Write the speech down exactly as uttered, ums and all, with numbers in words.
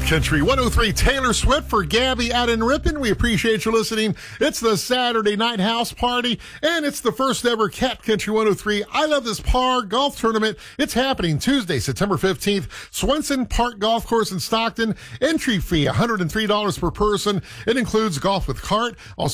Country one oh three, Taylor Swift for Gabby, Adam Rippin. We appreciate you listening. It's the Saturday Night House Party, and it's the first ever Cat Country one oh three I Love This Par golf tournament. It's happening Tuesday, September fifteenth, Swenson Park Golf Course in Stockton. Entry fee, one hundred three dollars per person. It includes golf with cart. Also